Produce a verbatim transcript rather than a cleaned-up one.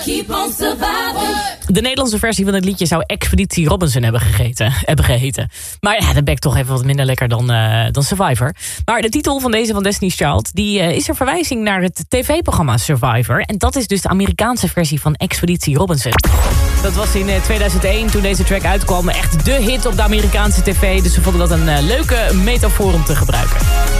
Keep on surviving. De Nederlandse versie van het liedje zou Expeditie Robinson hebben, gegeten, hebben geheten. Maar ja, dat ben ik toch even wat minder lekker dan, uh, dan Survivor. Maar de titel van deze van Destiny's Child, die uh, is een verwijzing naar het tv-programma Survivor. En dat is dus de Amerikaanse versie van Expeditie Robinson. Dat was in uh, tweeduizend één toen deze track uitkwam. Echt de hit op de Amerikaanse tv. Dus we vonden dat een uh, leuke metafoor om te gebruiken.